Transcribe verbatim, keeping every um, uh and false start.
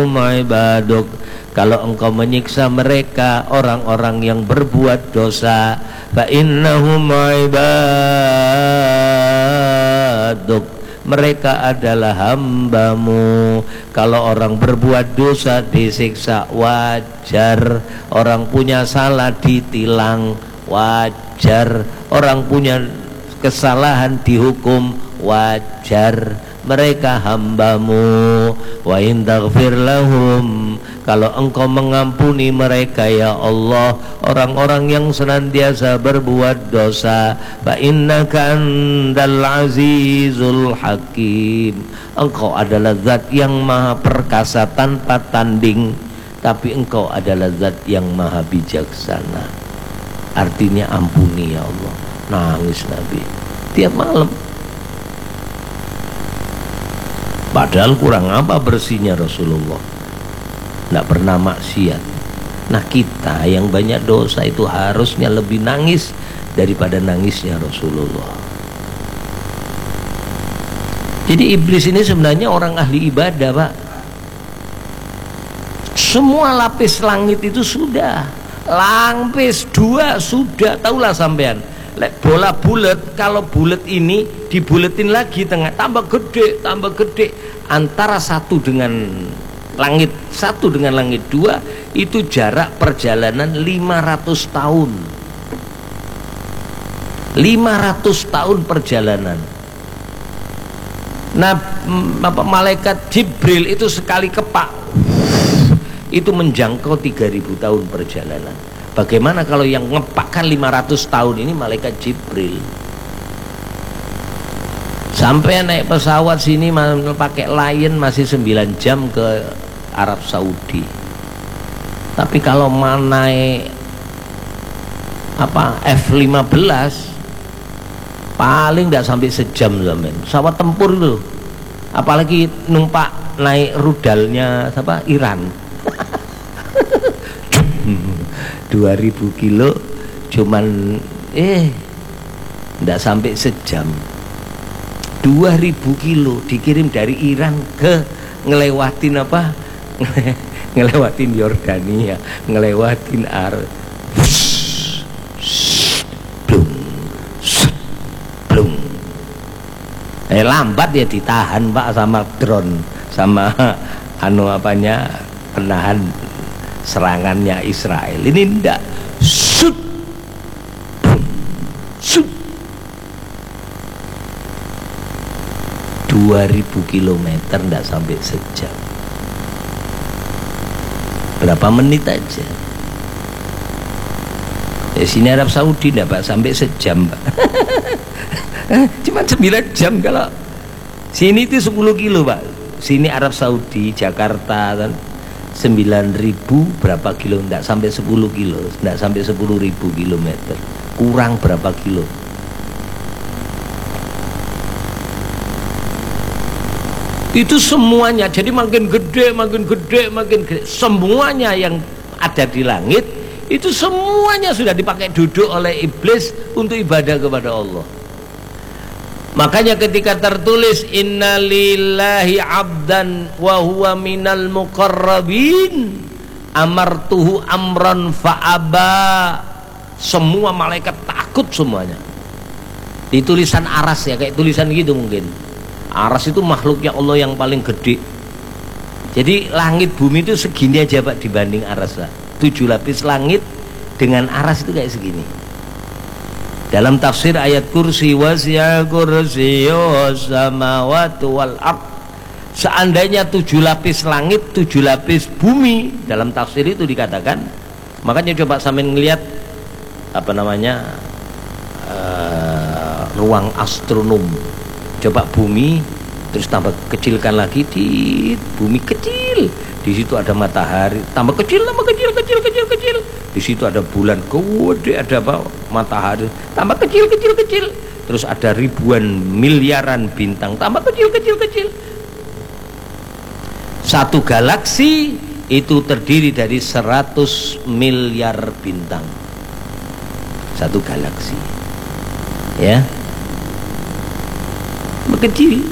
innahum ibaduk, kalau engkau menyiksa mereka orang-orang yang berbuat dosa, fa innahum ibaduk, mereka adalah hambamu. Kalau orang berbuat dosa disiksa wajar, orang punya salah ditilang wajar, orang punya kesalahan dihukum wajar, mereka hambamu. Wa in taghfir lahum, kalau engkau mengampuni mereka ya Allah, orang-orang yang senantiasa berbuat dosa, fa innaka antal azizul hakim, engkau adalah zat yang maha perkasa tanpa tanding, tapi engkau adalah zat yang maha bijaksana. Artinya ampuni ya Allah. Nangis Nabi tiap malam. Padahal kurang apa bersihnya Rasulullah, tidak pernah maksiat. Nah kita yang banyak dosa itu harusnya lebih nangis daripada nangisnya Rasulullah. Jadi iblis ini sebenarnya orang ahli ibadah, Pak. Semua lapis langit itu sudah, lapis dua sudah, tahulah sampean. Lek bola bulat, kalau bulat ini dibuletin lagi tengah, tambah gede, tambah gede. Antara satu dengan langit satu dengan langit dua itu jarak perjalanan lima ratus tahun. lima ratus tahun perjalanan. Nah, apa, malaikat Jibril itu sekali kepak itu menjangkau tiga ribu tahun perjalanan. Bagaimana kalau yang ngepakkan lima ratus tahun ini malaikat Jibril? Sampai naik pesawat sini pakai Lion masih sembilan jam ke Arab Saudi. Tapi kalau mau naik apa F lima belas paling tidak sampai sejam zaman. Pesawat tempur itu. Apalagi numpak naik rudalnya apa Iran. dua ribu kilo cuman eh tidak sampai sejam. Dua ribu kilo dikirim dari Iran ke ngelewatin apa ngelewatin Yordania, ngelewatin Ar blum blum. Eh lambat ya ditahan Pak sama drone, sama anu apanya penahan serangannya Israel. Ini ndak sut sut dua ribu kilometer ndak sampai sejam, berapa menit aja. Di sini Arab Saudi ndak Pak sampai sejam Pak. Cuma sembilan jam. Kalau sini itu sepuluh kilo Pak, sini Arab Saudi Jakarta kan sembilan ribu berapa kilo, enggak sampai sepuluh kilo, enggak sampai sepuluh ribu kilometer, kurang berapa kilo. Itu semuanya, jadi makin gede, makin gede, makin gede. Semuanya yang ada di langit itu semuanya sudah dipakai duduk oleh iblis untuk ibadah kepada Allah. Makanya ketika tertulis innalillahi abdan wa huwa minal muqarrabin amartuhu amran fa'aba, semua malaikat takut semuanya. Di tulisan aras ya, kayak tulisan gitu mungkin. Aras itu makhluknya Allah yang paling gede. Jadi langit bumi itu segini aja Pak dibanding aras Pak. Tujuh lapis langit dengan aras itu kayak segini. Dalam tafsir ayat kursi wasi'a kursiyyu samawati wal ard, seandainya tujuh lapis langit, tujuh lapis bumi, dalam tafsir itu dikatakan. Makanya coba sampai ngelihat apa namanya uh, ruang astronom. Coba bumi terus tambah kecilkan lagi, di bumi kecil, di situ ada matahari, tambah kecil, tambah kecil, kecil, kecil, kecil. Di situ ada bulan gede, ada apa? Matahari, tambah kecil, kecil, kecil. Terus ada ribuan miliaran bintang, tambah kecil, kecil, kecil. Satu galaksi itu terdiri dari seratus miliar bintang. Satu galaksi, ya, kecil.